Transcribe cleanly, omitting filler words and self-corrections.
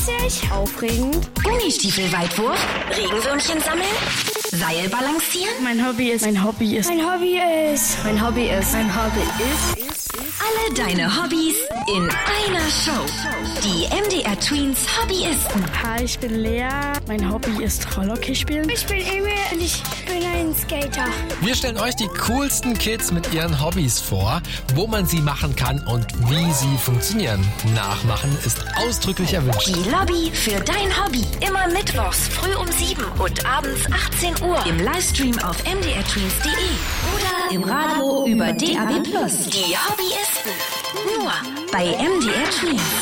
Witzig. Aufregend. Gummistiefelweitwurf, Regenwürmchen sammeln, Seil balancieren. Mein Hobby ist. Alle deine Hobbys in einer Show. Die MDR Tweens Hobbyisten. Hi, ich bin Lea. Mein Hobby ist Rollhockey spielen. Ich bin Emil und ich bin ein Skater. Wir stellen euch die coolsten Kids mit ihren Hobbys vor, wo man sie machen kann und wie sie funktionieren. Nachmachen ist ausdrücklich erwünscht. Die Lobby für dein Hobby. Immer mittwochs früh um 7 und abends 18 Uhr. Im Livestream auf mdrtweens.de oder im Radio über DAB+. Die Hobbyisten. Nur bei MDR Tweens.